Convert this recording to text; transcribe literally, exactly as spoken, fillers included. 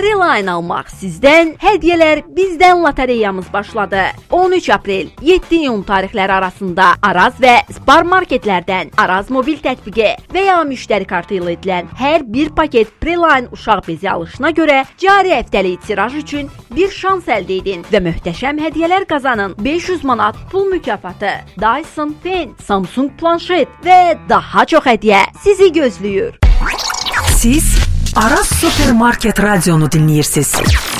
Preline almaq sizdən, hədiyyələr bizdən lotereyamız başladı. on üç aprel yeddi iyun tarixləri arasında Araz və Spar marketlərdən Araz mobil tətbiqi və ya müştəri kartı ilə edilən hər bir paket Preline uşaq bezi alışına görə cari həftəlik tiraj üçün bir şans əldə edin və möhtəşəm hədiyyələr qazanın. beş yüz manat pul mükafatı, Dyson Pen, Samsung planşet və daha çox hədiyyə sizi gözləyir. Siz Araz Supermarket Radionu dinləyirsiniz.